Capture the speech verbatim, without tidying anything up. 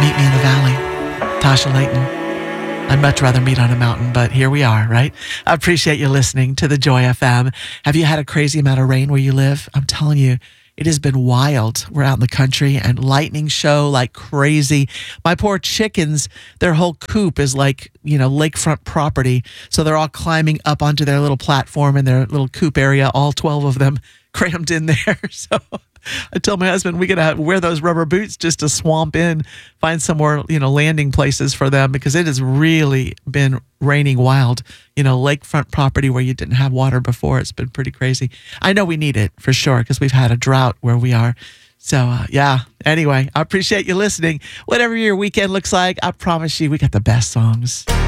meet me in the valley. Tasha Layton. I'd much rather meet on a mountain, but here we are, right? I appreciate you listening to the Joy F M. Have you had a crazy amount of rain where you live? I'm telling you, it has been wild. We're out in the country and lightning show like crazy. My poor chickens, their whole coop is like, you know, lakefront property. So they're all climbing up onto their little platform in their little coop area, all twelve of them crammed in there. So I told my husband we got to wear those rubber boots just to swamp in, find somewhere, you know, landing places for them, because it has really been raining wild. You know, lakefront property where you didn't have water before. It's been pretty crazy. I know we need it for sure because we've had a drought where we are. So, uh, yeah. Anyway, I appreciate you listening. Whatever your weekend looks like, I promise you we got the best songs.